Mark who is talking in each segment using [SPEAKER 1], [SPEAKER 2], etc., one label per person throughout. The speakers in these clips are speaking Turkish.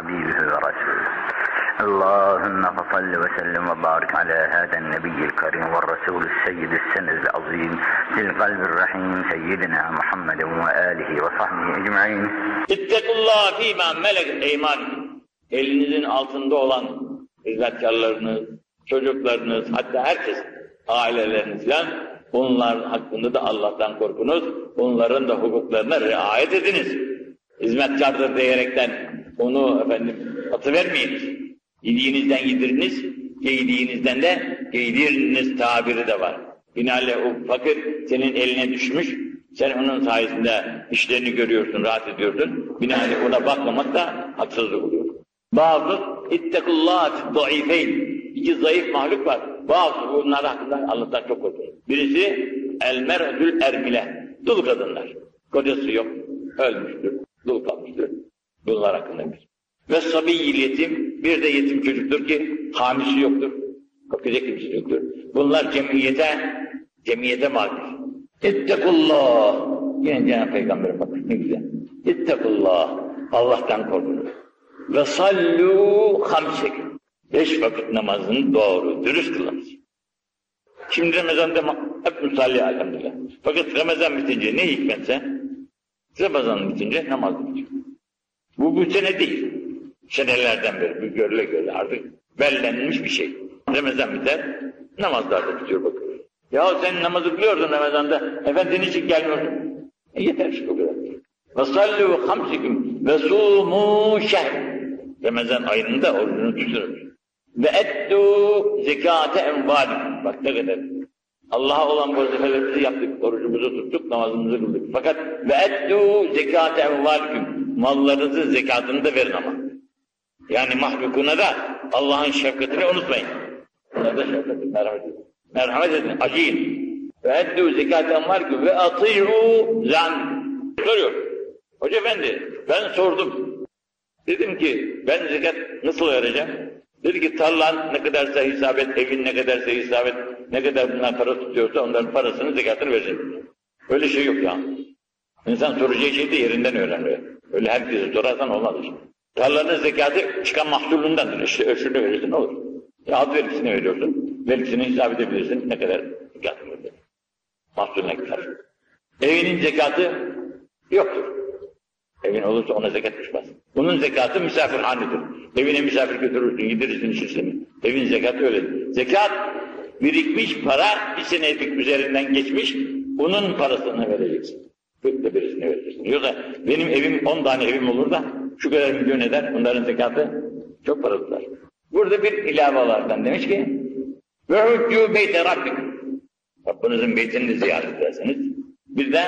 [SPEAKER 1] حبيبه ورسوله اللهم صل وسلم وبارك على هذا النبي الكريم والرسول السيد السند العظيم ذي القلب الرحيم سيدنا محمد وآله وصحبه أجمعين.
[SPEAKER 2] İttekullah fîmâ meleket eymânikum. Elinizin altında olan hizmetkarlarınız, çocuklarınız, hatta herkes, aileleriniz falan, bunlar hakkında da Allah'tan korkunuz, onların da hukuklarına riayet ediniz. Hizmetkardır diyerekten onu atıvermeyiniz. Yediğinizden yediriniz, giydiğinizden de giydiriniz tabiri de var. Binaenaleyh o fakir senin eline düşmüş, sen onun sayesinde işlerini görüyorsun, rahat ediyorsun. Binaenaleyh ona bakmamak da haksızlık oluyor. Bazı ittekullah daifeyn, iki zayıf mahluk var. Bazı bunlar hakkında Allah'tan çok korkunuz. Birisi el-mer'dül ermile, dul kadınlar. Kocası yok, ölmüştür, dul kalmıştır. Bunlar hakkında bir. Ve sabiyyil yetim, bir de yetim çocuktur ki hamisi yoktur, bakacak kimse yoktur. Bunlar cemiyete mağdur. İttekullah, yine Cenab-ı Peygamber'e bakın ne güzel. İttekullah, Allah'tan korkunuz. Ve sallu hamsek, 5 vakit namazını doğru, dürüst kılınız. Şimdi Ramazan'da hep musalli elhamdülillah. Fakat Ramazan bitince ne hikmetse, Ramazan bitince namaz bitiyor. Bu sene değil. Senelerden beri bu görüle artık bellenmiş bir şey. Ramazan biter, namazlarda bitiyor bakıyoruz. Ya sen namazı kılıyordun Ramazan'da, efendinin için gelmiyordun. Yeter işte o kadar. وَصَلُّوا خَمْسِكُمْ وَسُومُوا شَهْرٍ Ramazan ayında orucunu tutun. وَاَدُّوا زَكَاةَ اَنْوَالِكُمْ Bak ne kadar. Allah'a olan vazifelerimizi yaptık, orucumuzu tuttuk, namazımızı kıldık. Fakat وَاَدُّوا زَكَاةَ اَنْوَالِكُمْ Mallarınızın zekatını da verin ama. Yani mahlukuna da Allah'ın şefkatini unutmayın. Buna da şefkat edin, merhamet edin, acıyın. وَاَدُّوا زَكَاةَ اَنْوَالِكُمْ وَاَطِيعُوا زَانِكُمْ Soruyor. Hoca efendi, ben sordum. Dedim ki, ben zekat nasıl vereceğim? Dedi ki, tarlan ne kadarsa hesap et, evin ne kadarsa hesap et, ne kadar bunlar para tutuyorsa onların parasını, zekatını vereceksin. Öyle şey yok ya. İnsan soracağı şeyi de yerinden öğreniyor. Öyle herkese sorarsan olmaz işte. Tarlanın zekatı çıkan mahsulundandır. İşte ölçüde verirsin ne olur. Ya ad vergisini veriyorsun, vergisini hesap edebilirsin, ne kadar zekatını verirsin. Mahsulüne kadar. Evinin zekatı yoktur. Evin olursa ona zekat düşmez. Bunun zekatı misafirhanedir. Evine misafir götürürsün, yedirirsin, içirsin. Evin zekatı öyle. Zekat, birikmiş para, bir senelik üzerinden geçmiş, onun parasını vereceksin. 40'da birisini vereceksin. Yoksa benim evim 10 tane evim olur da, şu kadar milyon eder, bunların zekatı çok para tutar. Burada bir ilavalardan demiş ki, وَهُجُّوا بَيْتَ رَبِّكُمْ Rabbinizin beytini ziyaret ederseniz, bir de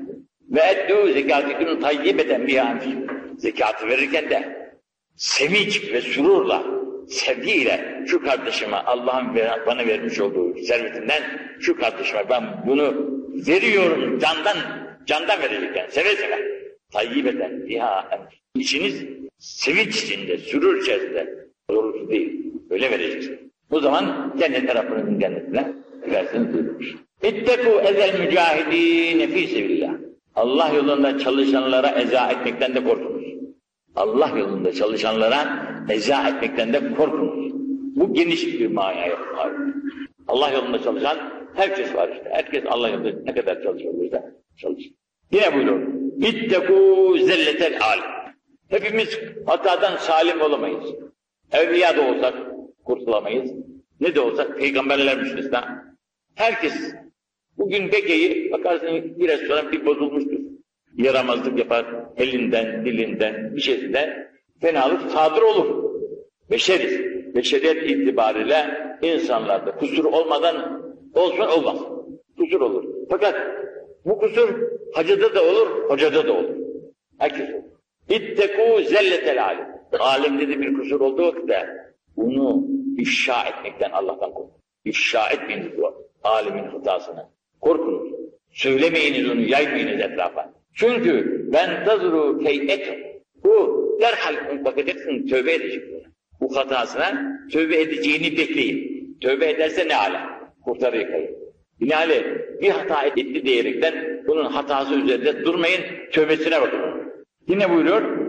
[SPEAKER 2] وَاَدُّوا زَكَاتِكُمْ طَيِّبَةً بِهَا Zekatı verirken de sevinç ve sururla, sevgiyle şu kardeşime Allah'ın bana vermiş olduğu servetinden şu kardeşime ben bunu veriyorum candan verecekten seve seve. طَيِّبَةً بِهَا İçiniz sevinç içinde, surur içerisinde, doğrusu değil, öyle vereceksiniz. Bu zaman cennet Rabbinizin cennetine girersiniz buyurmuş. اِتَّقُوا اَذَا الْمُجَاهِد۪ينَ ف۪ي سَبِيلِّهِ Allah yolunda çalışanlara eza etmekten de korkunuz. Allah yolunda çalışanlara eza etmekten de korkunuz. Bu geniş bir manaya var. Allah yolunda çalışan herkes var işte. Herkes Allah yolunda ne kadar çalışıyorsa çalışır. Yine buyuruyor. اِتَّقُوا زَلَّةَ الْعَالِمِ Hepimiz hatadan salim olamayız. Evliya da olsak kurtulamayız. Ne de olsak peygamberler müstesna. Herkes bugün bekeyi bakarsın biraz sonra bir bozulmuştur. Yaramazlık yapar, elinden, dilinden, bir şeyden fenalık sadır olur. Beşeriz. Beşeriyet itibariyle insanlarda kusur olmadan olsun olmaz. Kusur olur. Fakat bu kusur hacıda da olur, hocada da olur. Herkes olur. İttekû zelletel alim. Alimde de bir kusur olduğu vakitte bunu ifşa etmekten Allah'tan korkun. İfşa etmeyiniz bu alimin hatasını. Korkunuz. Söylemeyiniz onu, yaymayınız etrafa. Çünkü ben tazuru key'et. Bu derhal bakacaksın, tövbe edecek. Bu hatasına tövbe edeceğini bekleyin. Tövbe ederse ne ala? Kurtarı yıkayın. Binaenaleyh bir hata etti diyerekten bunun hatası üzerinde durmayın, tövbesine bakın. Yine buyuruyor,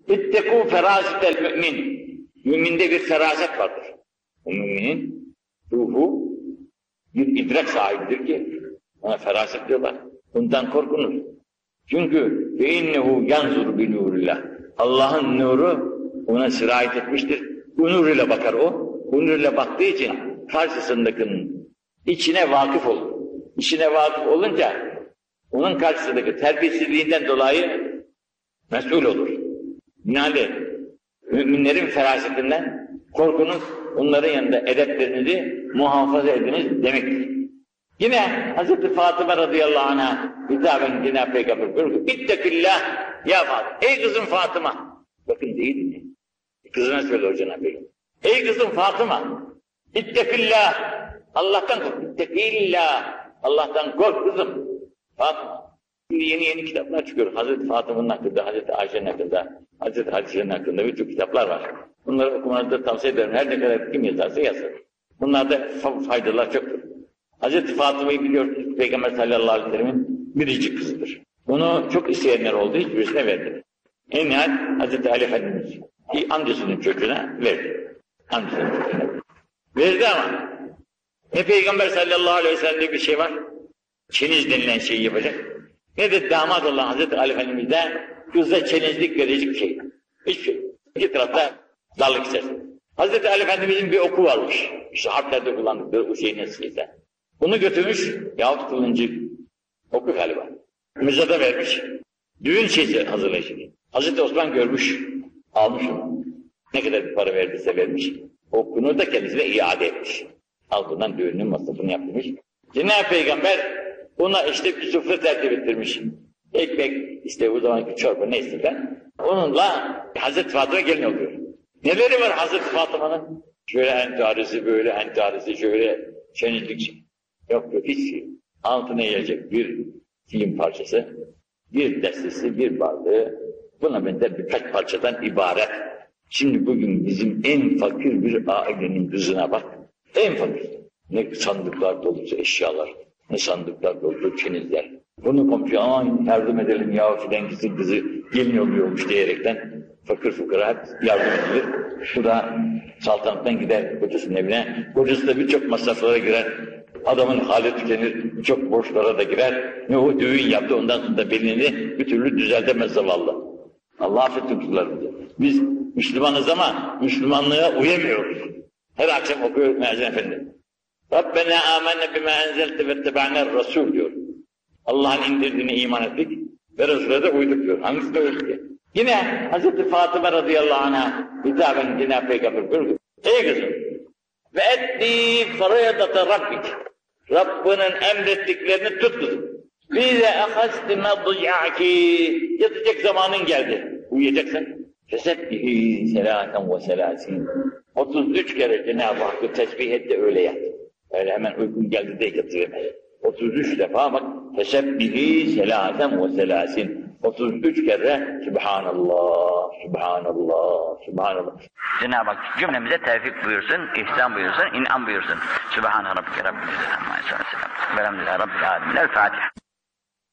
[SPEAKER 2] İttekû ferâsitel mü'min. Müminde bir feraset vardır. O müminin ruhu bir idrak sahibidir ki ona feraset diyorlar. Bundan korkunuz. Çünkü فَاِنَّهُ يَنْزُرُ بِنُورِ Allah'ın nuru ona sirayet etmiştir. Bu nur ile bakar o. Bu nur ile baktığı için karşısındakinin içine vakıf olur. İçine vakıf olunca onun karşısındaki terbiyesizliğinden dolayı mesul olur. Yani müminlerin ferasetinden korkunuz, onların yanında edeplerinizi muhafaza ediniz demektir. Yine Hz. Fatıma radıyallahu anh'a hitaben Cenab-ı Peygamber buyuruyor. İttekillah ya Fatıma. Ey kızım Fatıma. Bakın değil mi? Kızına söylüyor Cenab-ı Peygamber. Ey kızım Fatıma. İttekillah. Allah'tan kork. İttekillah. Allah'tan kork kızım. Fatıma. Şimdi yeni kitaplar çıkıyor. Hz. Fatıma'nın hakkında, Hz. Ayşe'nin hakkında, Hz. Hatice'nin hakkında birçok kitaplar var. Bunları okumanızı da tavsiye ederim. Her ne kadar kim yazarsa yazsın. Bunlarda faydalar çoktur. Hz. Fatıma'yı biliyorsunuz, Peygamber sallallahu aleyhi ve sellem'in biricik kızıdır. Bunu çok isteyenler oldu, hiçbirisine verdi. En nihayet Hz. Ali Efendimiz amcasının çocuğuna verdi. Amcasının çocuğuna verdi ama ne Peygamber sallallahu aleyhi ve sellem'de bir şey var, çeniz denilen şeyi yapacak, ne de damat olan Hz. Ali Efendimiz de kıza çenizlik verecek bir şey. Hiçbir şey. İki tarafta darlık içerisinde. Hz. Ali Efendimiz'in bir oku varmış. İşte harplerde kullandıkları o şeyin eskiyle. Bunu götürmüş, yahut kılıncı, oku galiba. Müzede vermiş, düğün şeysi hazırlayışı. Hazreti Osman görmüş, almış onu. Ne kadar bir para verdiyse vermiş. Okunu da kendisine iade etmiş. Altından düğünün masrafını yapmış. Cenab-ı Peygamber ona işte bir sofra tertip ettirmiş. Ekmek, işte o zamanki çorba neyse ben. Onunla Hazreti Fatıma gelin oluyor. Neleri var Hazreti Fatıma'nın? Şöyle entarisi, böyle entarisi, şöyle çenizlik. Yok hiç şey. Altına yiyecek bir film parçası, bir destesi, bir bardağı, buna benzer birkaç parçadan ibaret. Şimdi bugün bizim en fakir bir ailenin kızına bak, en fakir. Ne sandıklar dolusu eşyalar, ne sandıklar dolusu çenizler. Bunu komşu aman yardım edelim ya filan kızı gelin oluyormuş diyerekten fakir fukara hep yardım edilir. Bu da saltanattan gider kocasının evine. Kocası da birçok masraflara girer. Adamın hali tükenir, çok borçlara da girer. Ne o düğün yaptı, ondan sonra da belini bir türlü düzeltemez zavallı. Allah affetsin kutularımızı. Biz Müslümanız ama Müslümanlığa uyamıyoruz. Her akşam okuyoruz Meazen Efendi. Rabbena amenne bima enzelte ve teba'ner Resul diyor. Allah'ın indirdiğine iman ettik ve Resul'e de uyduk diyor. Hangisine uyduk ki? Yine Hz. Fatıma radıyallahu anh'a hitaben Cenab-ı Peygamber buyuruyor. Ey kızım! Ve etni farayadata rabbik. Rabbinin emrettiklerini tut kızım. Bize ahasti medca'ki. Yatacak zamanın geldi. Uyuyacaksın. Fesebbihi selaten ve selasin. 33 kere Cenab-ı Hakk'ı tesbih et de öyle yat. Öyle hemen uykun geldi de yatıvermez. 33 defa bak. Fesebbihi selaten ve selasin. 33 kere Subhanallah, Subhanallah, Subhanallah.
[SPEAKER 1] Cenab-ı Hak cümlemize tevfik buyursun, ihsan buyursun, in'am buyursun. Sübhane Rabbike Rabbil İzzeti Amma Yasifun. Velhamdülillahi Rabbil Alemin. El Fatiha.